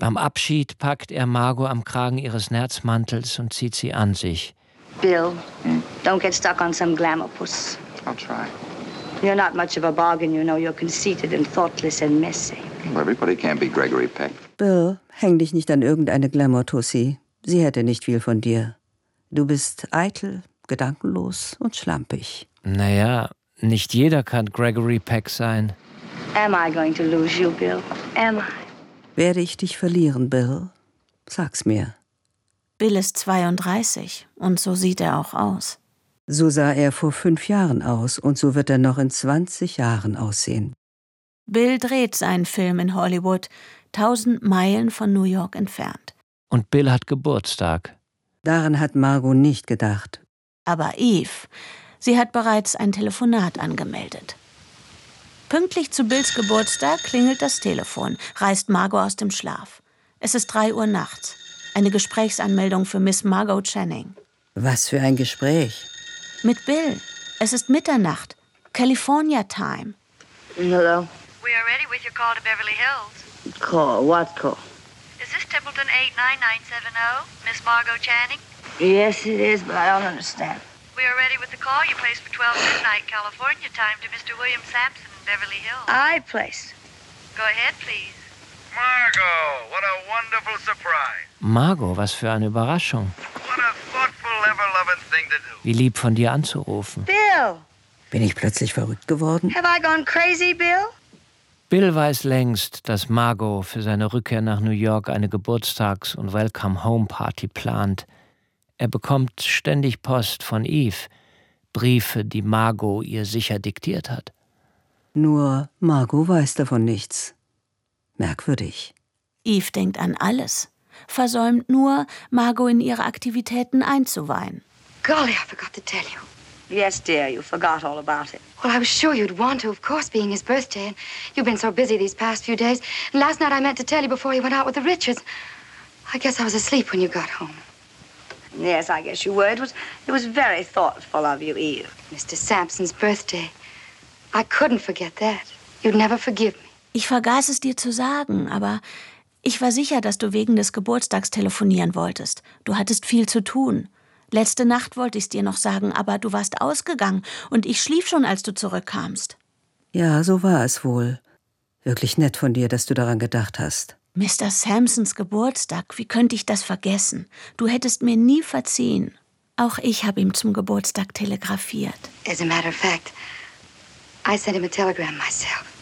Beim Abschied packt er Margot am Kragen ihres Nerzmantels und zieht sie an sich. Bill, don't get stuck on some glamour puss. I'll try. You're not much of a bargain, you know. You're conceited and thoughtless and messy. Well, everybody can't be Gregory Peck. Bill, häng dich nicht an irgendeine Glamour-Tussi. Sie hätte nicht viel von dir. Du bist eitel, gedankenlos und schlampig. Naja, nicht jeder kann Gregory Peck sein. Am I going to lose you, Bill? Am I? Werde ich dich verlieren, Bill? Sag's mir. Bill ist 32 und so sieht er auch aus. So sah er vor 5 Jahren aus und so wird er noch in 20 Jahren aussehen. Bill dreht seinen Film in Hollywood, 1000 Meilen von New York entfernt. Und Bill hat Geburtstag. Daran hat Margot nicht gedacht. Aber Eve, sie hat bereits ein Telefonat angemeldet. Pünktlich zu Bills Geburtstag klingelt das Telefon, reißt Margot aus dem Schlaf. Es ist 3 Uhr nachts. Eine Gesprächsanmeldung für Miss Margot Channing. Was für ein Gespräch. Mit Bill. Es ist Mitternacht. California Time. Hello. We are ready with your call to Beverly Hills. Call? What call? Is this Templeton 89970, Miss Margot Channing? Yes, it is, but I don't understand. We are ready with the call you placed for 12 midnight California time to Mr. William Sampson in Beverly Hills. I placed. Go ahead, please. Margot, what a wonderful surprise. Margot, was für eine Überraschung. What a thoughtful, ever-loving thing to do. Wie lieb von dir anzurufen. Bill! Bin ich plötzlich verrückt geworden? Have I gone crazy, Bill? Bill weiß längst, dass Margot für seine Rückkehr nach New York eine Geburtstags- und Welcome-Home-Party plant. Er bekommt ständig Post von Eve, Briefe, die Margot ihr sicher diktiert hat. Nur Margot weiß davon nichts. Merkwürdig. Eve denkt an alles, versäumt nur, Margot in ihre Aktivitäten einzuweihen. Golly, I forgot to tell you. Yes, dear, you forgot all about it. Well, I was sure you'd want to, of course, being his birthday, and you've been so busy these past few days. And last night I meant to tell you before you went out with the Richards. I guess I was asleep when you got home. Yes, I guess you were. It was very thoughtful of you, Eve. Mr. Sampson's birthday. I couldn't forget that. You'd never forgive me. Ich vergaß es dir zu sagen, aber ich war sicher, dass du wegen des Geburtstags telefonieren wolltest. Du hattest viel zu tun. Letzte Nacht wollte ich es dir noch sagen, aber du warst ausgegangen und ich schlief schon, als du zurückkamst. Ja, so war es wohl. Wirklich nett von dir, dass du daran gedacht hast. Mr. Sampsons Geburtstag, wie könnte ich das vergessen? Du hättest mir nie verziehen. Auch ich habe ihm zum Geburtstag telegrafiert. As a matter of fact, I sent him a telegram myself.